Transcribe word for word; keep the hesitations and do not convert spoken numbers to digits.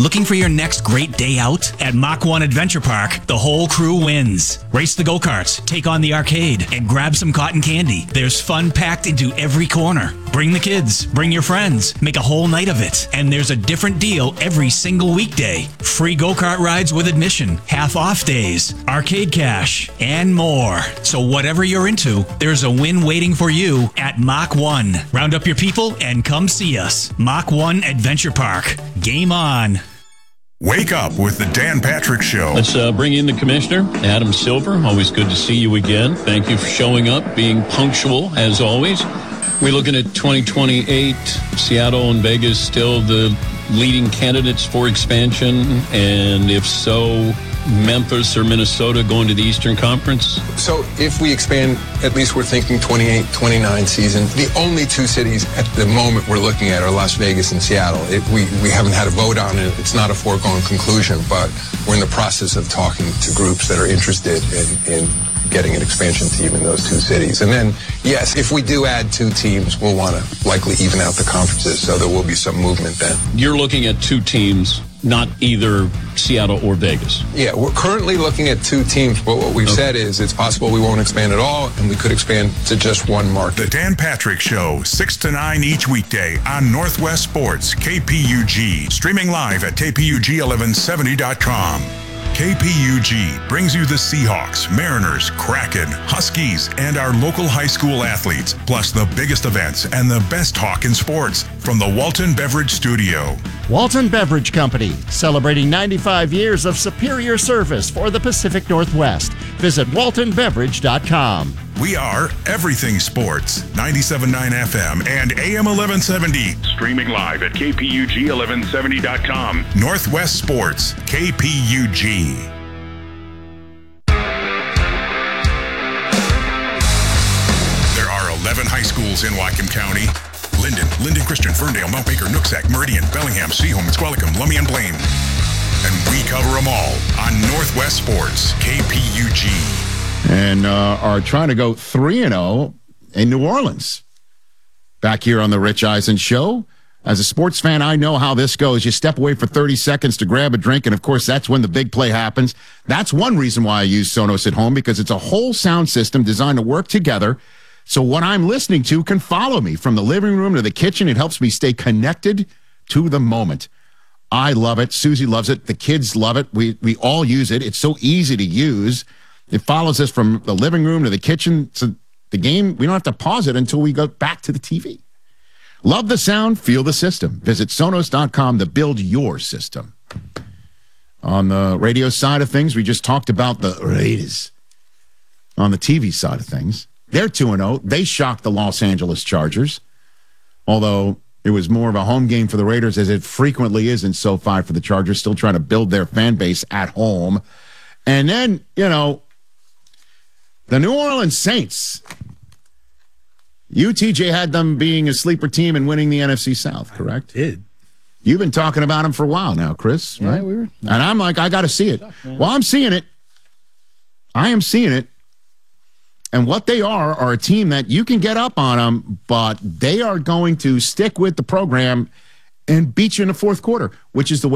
Looking for your next great day out? At Mach one Adventure Park, the whole crew wins. Race the go-karts, take on the arcade, and grab some cotton candy. There's fun packed into every corner. Bring the kids, bring your friends, make a whole night of it. And there's a different deal every single weekday. Free go-kart rides with admission, half off days, arcade cash, and more. So whatever you're into, there's a win waiting for you at Mach one. Round up your people and come see us. Mach one Adventure Park. Game on. Wake up with the Dan Patrick Show. Let's uh, bring in the commissioner, Adam Silver. Always good to see you again. Thank you for showing up, being punctual as always. We're looking at twenty twenty-eight. Seattle and Vegas still the leading candidates for expansion, and if so, Memphis or Minnesota going to the Eastern Conference? So if we expand, at least we're thinking twenty-eight, twenty-nine season. The only two cities at the moment we're looking at are Las Vegas and Seattle. It, we, we haven't had a vote on it. It's not a foregone conclusion, but we're in the process of talking to groups that are interested in, in getting an expansion team in those two cities. And then, yes, if we do add two teams, we'll want to likely even out the conferences, so there will be some movement then. You're looking at two teams, not either Seattle or Vegas. Yeah, we're currently looking at two teams, but what we've okay. said is it's possible we won't expand at all, and we could expand to just one market. The Dan Patrick Show, six to nine each weekday on Northwest Sports, K P U G. Streaming live at K P U G eleven seventy dot com. K P U G brings you the Seahawks, Mariners, Kraken, Huskies, and our local high school athletes, plus the biggest events and the best talk in sports from the Walton Beverage Studio. Walton Beverage Company, celebrating ninety-five years of superior service for the Pacific Northwest. Visit walton beverage dot com. We are Everything Sports, ninety-seven point nine F M and A M eleven seventy. Streaming live at K P U G eleven seventy dot com. Northwest Sports, K P U G. There are eleven high schools in Whatcom County. Linden, Linden Christian, Ferndale, Mount Baker, Nooksack, Meridian, Bellingham, Seaholm, Squalicum, Lummi, and Blaine. And we cover them all on Northwest Sports, K P U G. And uh, are trying to go three and oh in New Orleans. Back here on the Rich Eisen Show. As a sports fan, I know how this goes. You step away for thirty seconds to grab a drink, and, of course, that's when the big play happens. That's one reason why I use Sonos at home, because it's a whole sound system designed to work together. So what I'm listening to can follow me from the living room to the kitchen. It helps me stay connected to the moment. I love it. Susie loves it. The kids love it. We we all use it. It's so easy to use. It follows us from the living room to the kitchen. So the game, we don't have to pause it until we go back to the T V. Love the sound, feel the system. Visit Sonos dot com to build your system. On the radio side of things, we just talked about the Raiders. On the T V side of things, they're two and oh. They shocked the Los Angeles Chargers, although it was more of a home game for the Raiders, as it frequently is in SoFi for the Chargers, still trying to build their fan base at home. And then, you know, the New Orleans Saints. You, T J, had them being a sleeper team and winning the N F C South, correct? I did. You've been talking about them for a while now, Chris, yeah, right? we were. And I'm like, I got to see it. Well, I'm seeing it. I am seeing it. And what they are are a team that you can get up on them, but they are going to stick with the program and beat you in the fourth quarter, which is the way